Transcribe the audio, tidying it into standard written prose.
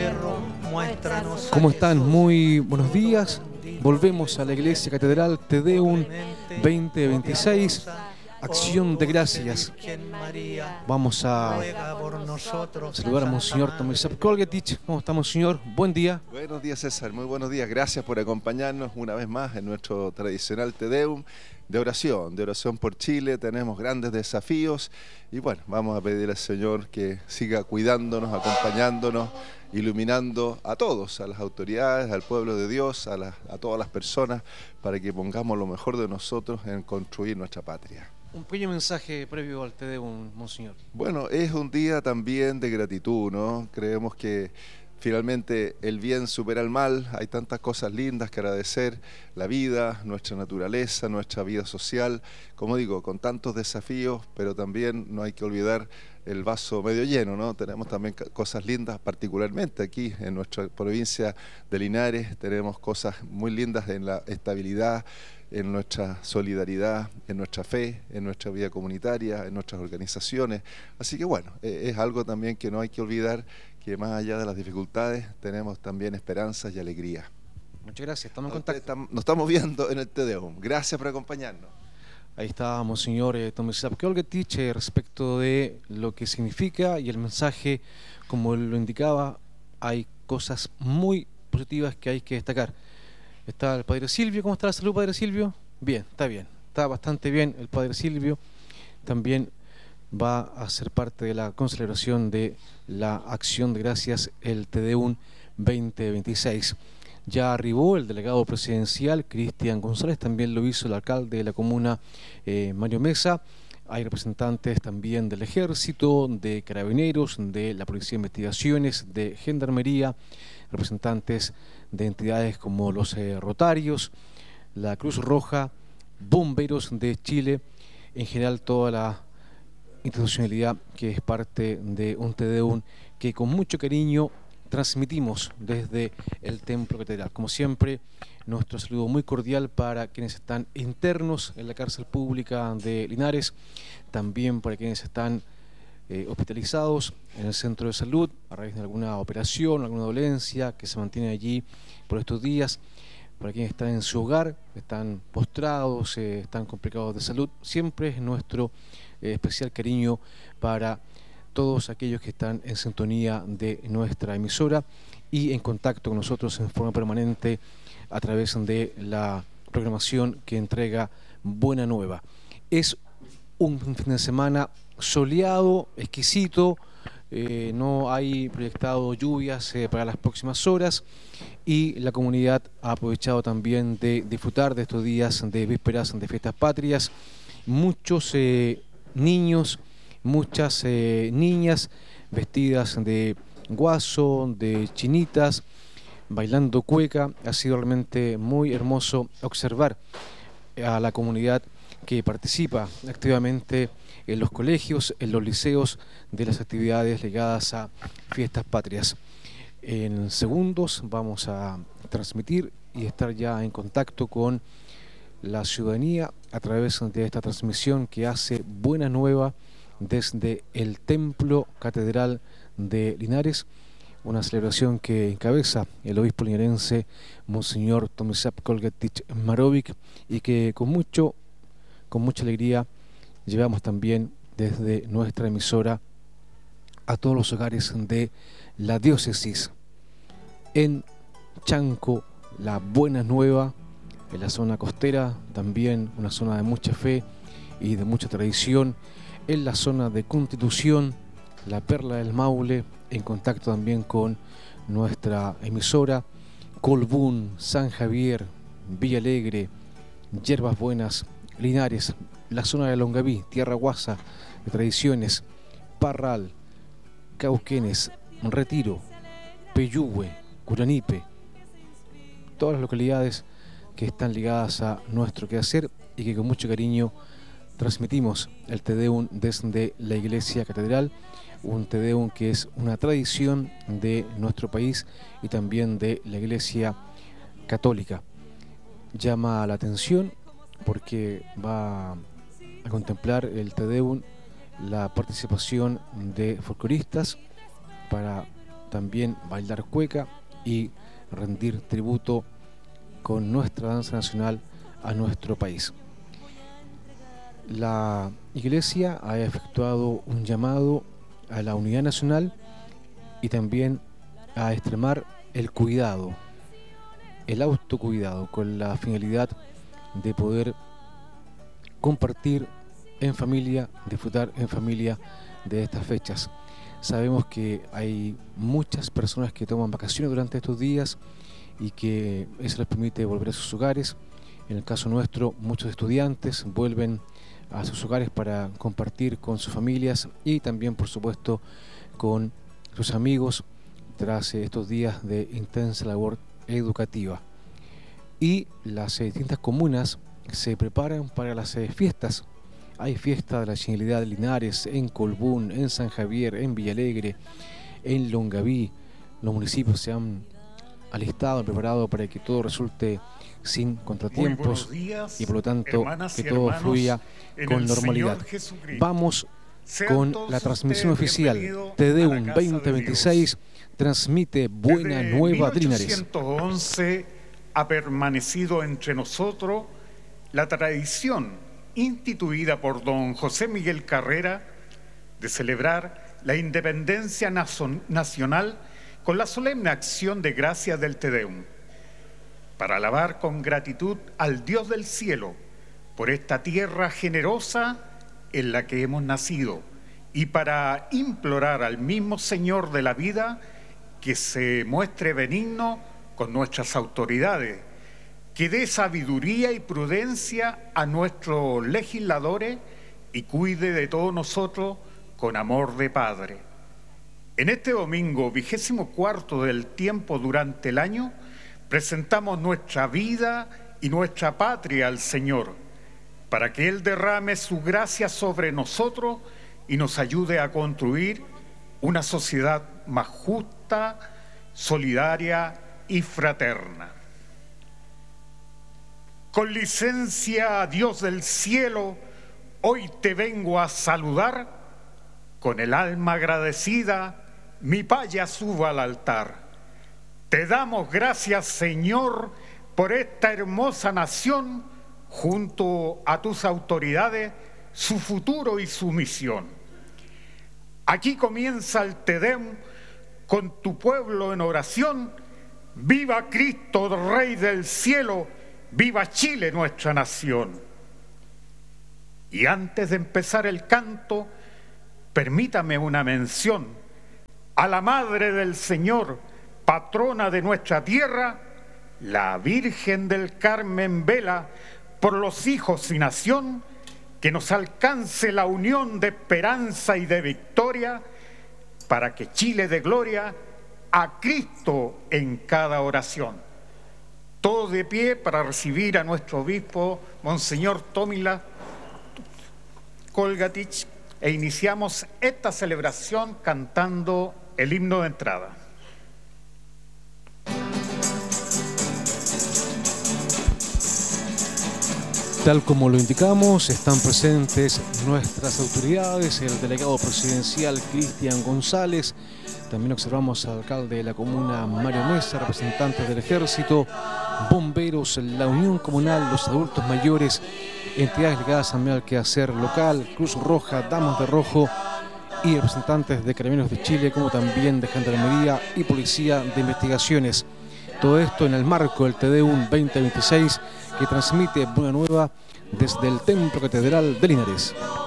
¿Cómo están? Muy buenos días. Volvemos a la Iglesia Catedral Te Deum 2026, Acción de Gracias. Vamos a saludar a Monseñor Tomislav Kolgetich. ¿Cómo está, Monseñor? Buen día. Buenos días, César. Muy buenos días. Gracias por acompañarnos una vez más en nuestro tradicional Te Deum de oración por Chile. Tenemos grandes desafíos y bueno, vamos a pedir al Señor que siga cuidándonos, acompañándonos, iluminando a todos, a las autoridades, al pueblo de Dios, a todas las personas, para que pongamos lo mejor de nosotros en construir nuestra patria. Un pequeño mensaje previo al Te Deum, Monseñor. Bueno, es un día también de gratitud, ¿no? Creemos que finalmente el bien supera el mal, hay tantas cosas lindas que agradecer, la vida, nuestra naturaleza, nuestra vida social, como digo, con tantos desafíos, pero también no hay que olvidar el vaso medio lleno, ¿no? Tenemos también cosas lindas, particularmente aquí en nuestra provincia de Linares, tenemos cosas muy lindas en la estabilidad, en nuestra solidaridad, en nuestra fe, en nuestra vida comunitaria, en nuestras organizaciones. Así que bueno, es algo también que no hay que olvidar, que más allá de las dificultades tenemos también esperanzas y alegría. Muchas gracias, estamos en contacto. Nos estamos viendo en el Te Deum. Gracias por acompañarnos. Ahí está, Monseñor Tomislav Kolgetich, respecto de lo que significa y el mensaje, como él lo indicaba, hay cosas muy positivas que hay que destacar. Está el Padre Silvio. ¿Cómo está la salud, Padre Silvio? Bien, está bastante bien el Padre Silvio. También va a ser parte de la concelebración de la Acción de Gracias, el Te Deum 2026. Ya arribó el delegado presidencial, Cristian González, también lo hizo el alcalde de la comuna, Mario Mesa. Hay representantes también del Ejército, de Carabineros, de la Policía de Investigaciones, de Gendarmería, representantes de entidades como los Rotarios, la Cruz Roja, Bomberos de Chile, en general toda la institucionalidad que es parte de un Te Deum que con mucho cariño transmitimos desde el Templo Catedral. Como siempre, nuestro saludo muy cordial para quienes están internos en la cárcel pública de Linares, también para quienes están hospitalizados en el centro de salud a raíz de alguna operación, alguna dolencia que se mantiene allí por estos días, para quienes están en su hogar, están postrados, están complicados de salud. Siempre es nuestro especial cariño para todos aquellos que están en sintonía de nuestra emisora y en contacto con nosotros en forma permanente a través de la programación que entrega Buena Nueva. Es un fin de semana soleado, exquisito, no hay proyectado lluvias para las próximas horas y la comunidad ha aprovechado también de disfrutar de estos días de vísperas de fiestas patrias. Muchos niños, muchas niñas vestidas de guaso, de chinitas, bailando cueca. Ha sido realmente muy hermoso observar a la comunidad que participa activamente en los colegios, en los liceos, de las actividades ligadas a fiestas patrias. En segundos vamos a transmitir y estar ya en contacto con la ciudadanía a través de esta transmisión que hace Buena Nueva desde el Templo Catedral de Linares, una celebración que encabeza el obispo linarense Monseñor Tomislav Kolgetich Marovic y que con mucha alegría llevamos también desde nuestra emisora a todos los hogares de la diócesis. En Chanco, la Buena Nueva, en la zona costera, también una zona de mucha fe y de mucha tradición. En la zona de Constitución, la Perla del Maule, en contacto también con nuestra emisora. Colbún, San Javier, Villa Alegre, Yerbas Buenas, Linares, la zona de Longaví, Tierra Guasa, de Tradiciones, Parral, Cauquenes, Retiro, Peyúgue, Curanipe, todas las localidades que están ligadas a nuestro quehacer y que con mucho cariño transmitimos el Te Deum desde la Iglesia Catedral, un Te Deum que es una tradición de nuestro país y también de la Iglesia Católica. Llama la atención porque va a contemplar el Te Deum la participación de folcloristas para también bailar cueca y rendir tributo con nuestra danza nacional a nuestro país. La Iglesia ha efectuado un llamado a la unidad nacional y también a extremar el cuidado, el autocuidado, con la finalidad de poder compartir en familia, disfrutar en familia de estas fechas. Sabemos que hay muchas personas que toman vacaciones durante estos días y que eso les permite volver a sus hogares. En el caso nuestro, muchos estudiantes vuelven a sus hogares para compartir con sus familias y también, por supuesto, con sus amigos tras estos días de intensa labor educativa. Y las distintas comunas se preparan para las fiestas. Hay fiesta de la Generalidad de Linares, en Colbún, en San Javier, en Villalegre, en Longaví. Los municipios se han alistado, preparado para que todo resulte sin contratiempos y por lo tanto que todo fluya con normalidad. Vamos con la transmisión oficial. Te Deum 2026 transmite Buena Nueva de Linares. Desde 1811 ha permanecido entre nosotros la tradición instituida por don José Miguel Carrera de celebrar la independencia nacional con la solemne acción de gracias del Te Deum, para alabar con gratitud al Dios del cielo por esta tierra generosa en la que hemos nacido y para implorar al mismo Señor de la vida que se muestre benigno con nuestras autoridades, que dé sabiduría y prudencia a nuestros legisladores y cuide de todos nosotros con amor de Padre. En este domingo 24 del tiempo durante el año, presentamos nuestra vida y nuestra patria al Señor, para que Él derrame su gracia sobre nosotros y nos ayude a construir una sociedad más justa, solidaria y fraterna. Con licencia, Dios del cielo, hoy te vengo a saludar, con el alma agradecida, mi paya suba al altar. Te damos gracias, Señor, por esta hermosa nación, junto a tus autoridades, su futuro y su misión. Aquí comienza el Te Deum con tu pueblo en oración. Viva Cristo, Rey del cielo, viva Chile, nuestra nación. Y antes de empezar el canto, permítame una mención a la Madre del Señor, patrona de nuestra tierra, la Virgen del Carmen vela por los hijos y nación, que nos alcance la unión de esperanza y de victoria, para que Chile dé gloria a Cristo en cada oración. Todos de pie para recibir a nuestro obispo, Monseñor Tómila Kolgatich, e iniciamos esta celebración cantando el himno de entrada. Tal como lo indicamos, están presentes nuestras autoridades, el delegado presidencial Cristian González, también observamos al alcalde de la comuna Mario Mesa, representantes del Ejército, bomberos, la Unión Comunal, los adultos mayores, entidades ligadas al quehacer local, Cruz Roja, Damas de Rojo y representantes de Carabineros de Chile, como también de Gendarmería y Policía de Investigaciones. Todo esto en el marco del Te Deum 2026 que transmite Buena Nueva desde el Templo Catedral de Linares.